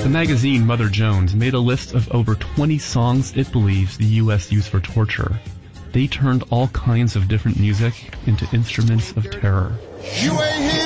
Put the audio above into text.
The magazine Mother Jones made a list of over 20 songs it believes the U.S. used for torture. They turned all kinds of different music into instruments of terror.